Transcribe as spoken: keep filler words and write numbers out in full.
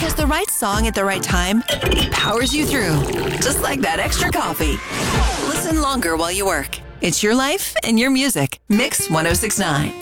Because the right song at the right time powers you through. Just like that extra coffee. Listen longer while you work. It's your life and your music. Mix one oh six point nine.